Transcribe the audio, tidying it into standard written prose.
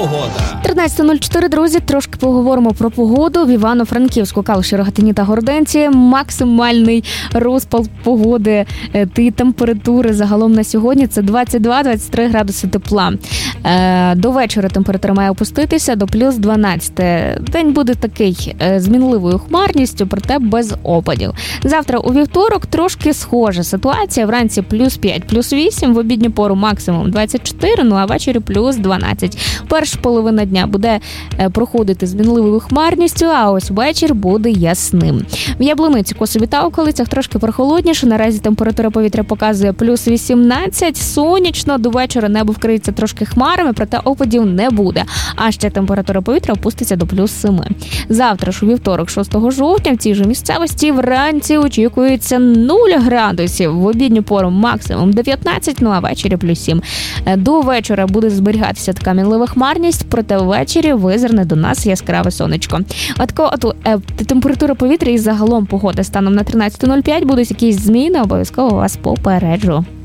Погода. 13.04, друзі, трошки поговоримо про погоду. В Івано-Франківську, Калуші, Рогатині та Городенці максимальний розпал погоди і температури загалом на сьогодні – це 22-23 градуси тепла. До вечора температура має опуститися до плюс 12. День буде такий з мінливою хмарністю, проте без опадів. Завтра у вівторок трошки схожа ситуація. Вранці плюс 5, плюс 8, в обідню пору максимум 24, ну а ввечері плюс 12. Перша половина дня буде проходити з мінливою хмарністю, а ось вечір буде ясним. В Яблуниці, Косові та околицях трошки прохолодніше. Наразі температура повітря показує плюс 18, сонячно, до вечора небо вкриється трошки хмарами, проте опадів не буде. А ще температура повітря опуститься до плюс 7. Завтра ж у вівторок, 6 жовтня, в цій же місцевості вранці очікується 0 градусів. В обідню пору максимум 19, ну а ввечері плюс 7. До вечора буде зберігатися така мінлива хмарність, проте ввечері визирне до нас яскраве сонечко. Температура повітря і загалом погода станом на 13.05 будуть якісь зміни, обов'язково вас попереджу.